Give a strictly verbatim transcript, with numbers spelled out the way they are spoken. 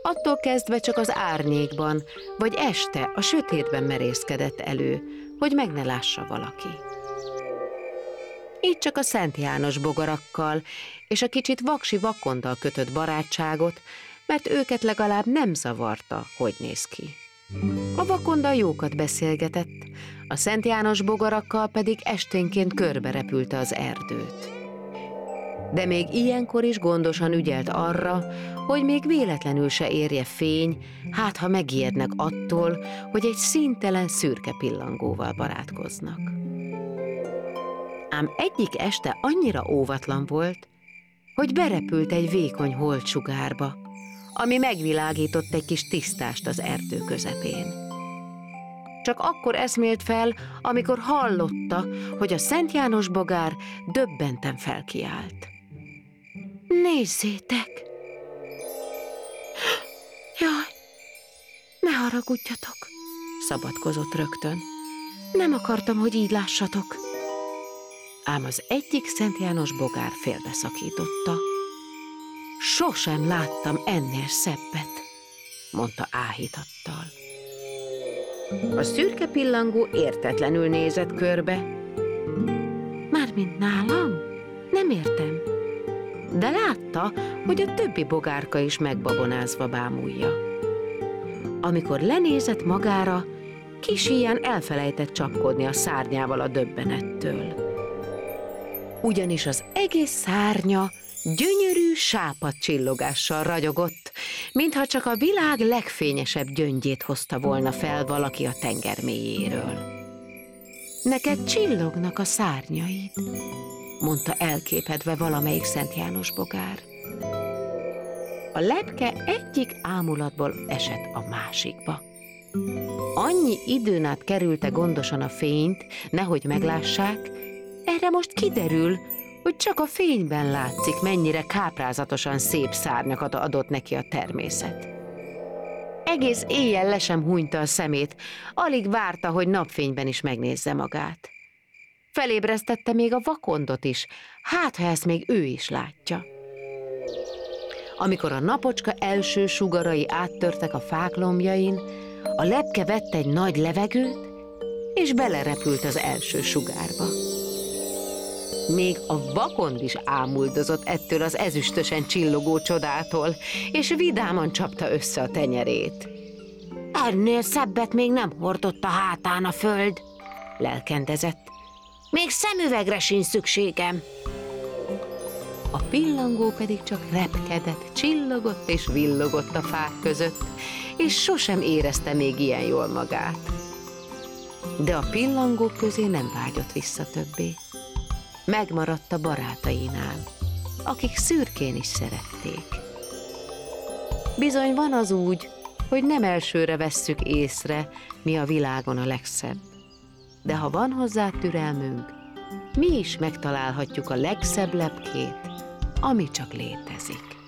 Attól kezdve csak az árnyékban, vagy este a sötétben merészkedett elő, hogy meg ne lássa valaki. Így csak a Szent János bogarakkal és a kicsit vaksi vakondal kötött barátságot, mert őket legalább nem zavarta, hogy néz ki. A vakondal jókat beszélgetett, a Szent János bogarakkal pedig esténként körbe repülte az erdőt. De még ilyenkor is gondosan ügyelt arra, hogy még véletlenül se érje fény, hát ha megijednek attól, hogy egy színtelen szürke pillangóval barátkoznak. Ám egyik este annyira óvatlan volt, hogy berepült egy vékony holtsugárba, ami megvilágított egy kis tisztást az erdő közepén. Csak akkor eszmélt fel, amikor hallotta, hogy a Szent János bogár döbbenten felkiált. Nézzétek! Jaj, ne haragudjatok, szabadkozott rögtön. Nem akartam, hogy így lássatok. Ám az egyik Szent János bogár félbeszakította. Sosem láttam ennél szebbet, mondta áhítattal. A szürke pillangó értetlenül nézett körbe. Mármint nálam? Nem értem. De látta, hogy a többi bogárka is megbabonázva bámulja. Amikor lenézett magára, kis híján elfelejtett csapkodni a szárnyával a döbbenettől. Ugyanis az egész szárnya gyönyörű sápadcsillogással ragyogott, mintha csak a világ legfényesebb gyöngyét hozta volna fel valaki a tenger mélyéről. Neked csillognak a szárnyaid, mondta elképedve valamelyik Szent János bogár. A lepke egyik ámulatból esett a másikba. Annyi időn át kerülte gondosan a fényt, nehogy meglássák, erre most kiderül, hogy csak a fényben látszik, mennyire káprázatosan szép szárnyakat adott neki a természet. Egész éjjel le sem hunyta a szemét, alig várta, hogy napfényben is megnézze magát. Felébresztette még a vakondot is, hát ha ezt még ő is látja. Amikor a napocska első sugarai áttörtek a fák lombjain, a lepke vett egy nagy levegőt, és belerepült az első sugárba. Még a vakond is ámuldozott ettől az ezüstösen csillogó csodától, és vidáman csapta össze a tenyerét. Ennél szebbet még nem hordott a hátán a föld, lelkendezett. Még szemüvegre sincs szükségem. A pillangó pedig csak repkedett, csillogott és villogott a fák között, és sosem érezte még ilyen jól magát. De a pillangók közé nem vágyott vissza többé. Megmaradt a barátainál, akik szürkén is szerették. Bizony van az úgy, hogy nem elsőre vesszük észre, mi a világon a legszebb. De ha van hozzá türelmünk, mi is megtalálhatjuk a legszebb lepkét, ami csak létezik.